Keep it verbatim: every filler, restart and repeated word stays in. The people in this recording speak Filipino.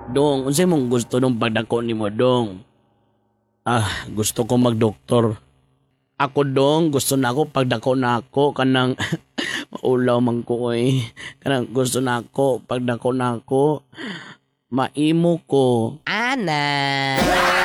Dong, unsay mong gusto nung pagdako nimo dong? Ah, gusto ko magdoktor. Ako dong, gusto na ako pagdako na ako kanang ulaw man ko eh. Kanang gusto na ako pagdako na ako maimo ko. Ana!